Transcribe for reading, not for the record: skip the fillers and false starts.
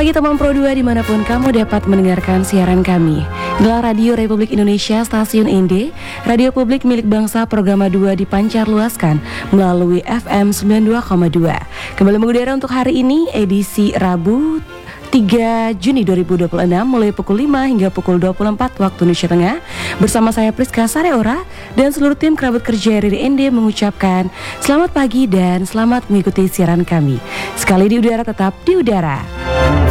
pagi teman Pro 2 dimanapun kamu dapat mendengarkan siaran kami. Inilah Radio Republik Indonesia Stasiun ND, radio publik milik bangsa Programa 2 dipancarluaskan melalui FM 92,2. Kembali mengudara untuk hari ini, edisi Rabu 3 Juni 2026 mulai pukul 5 hingga pukul 24 waktu Indonesia Tengah. Bersama saya Priska Sareora dan seluruh tim kerabat kerja RRI ND mengucapkan selamat pagi dan selamat mengikuti siaran kami. Sekali di udara tetap di udara.